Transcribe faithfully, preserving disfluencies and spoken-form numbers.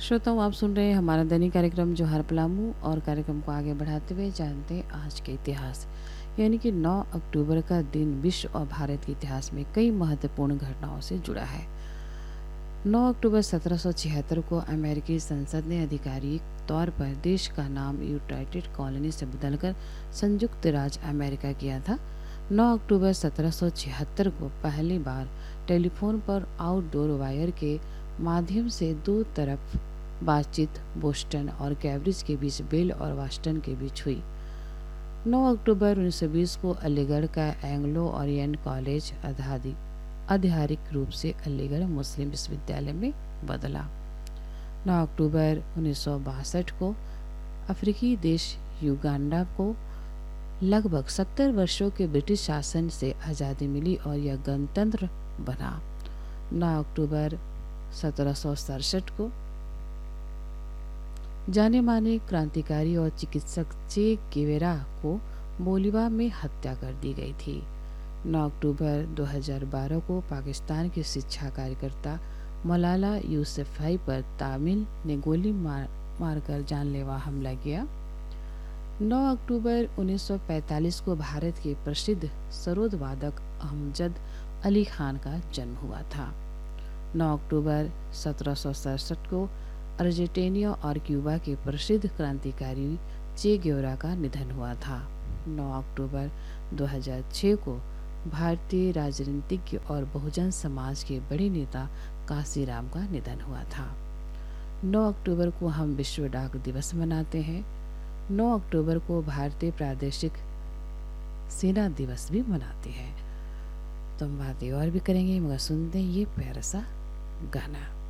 श्रोताओं, आप सुन रहे हैं हमारा दैनिक कार्यक्रम जोहार पलामू। और कार्यक्रम को आगे बढ़ाते हुए जानते हैं आज के इतिहास। यानी कि नौ अक्टूबर का दिन विश्व और भारत के इतिहास में कई महत्वपूर्ण घटनाओं से जुड़ा है। नौ अक्टूबर सत्रह सौ छिहत्तर को अमेरिकी संसद ने आधिकारिक तौर पर देश का नाम यूनाइटेड कॉलोनी से बदलकर संयुक्त राज्य अमेरिका किया था। नौ अक्टूबर सत्रह सौ छिहत्तर को पहली बार टेलीफोन पर आउटडोर वायर के माध्यम से दो तरफ बातचीत बोस्टन और कैम्ब्रिज के बीच बेल और वाशिंगटन के बीच हुई। नौ अक्टूबर उन्नीस सौ बीस को अलीगढ़ का एंग्लो ओरिएंट कॉलेज आधिकारिक रूप से अलीगढ़ मुस्लिम विश्वविद्यालय में बदला। नौ अक्टूबर उन्नीस सौ बासठ को अफ्रीकी देश युगांडा को लगभग सत्तर वर्षों के ब्रिटिश शासन से आज़ादी मिली और यह गणतंत्र बना। नौ अक्टूबर सत्रह सौ सड़सठ को जाने माने क्रांतिकारी और चिकित्सक चे गेवेरा को बोलीविया में हत्या कर दी गई थी। नौ अक्टूबर दो हज़ार बारह को पाकिस्तान की शिक्षा कार्यकर्ता मलाला यूसुफजई पर तामिल ने गोली मार मारकर जानलेवा हमला किया। नौ अक्टूबर उन्नीस सौ पैंतालीस को भारत के प्रसिद्ध सरोद वादक अहमद अली खान का जन्म हुआ था। नौ अक्टूबर सत्रह सौ सड़सठ को अर्जेंटीना और क्यूबा के प्रसिद्ध क्रांतिकारी चे गेवेरा का निधन हुआ था। नौ अक्टूबर दो हज़ार छह को भारतीय राजनीतिज्ञ और बहुजन समाज के बड़े नेता कांशीराम का निधन हुआ था। नौ अक्टूबर को हम विश्व डाक दिवस मनाते हैं। नौ अक्टूबर को भारतीय प्रादेशिक सेना दिवस भी मनाते हैं। तो हम बातें और भी करेंगे, मगर सुनते हैं ये प्यारा सा गाना।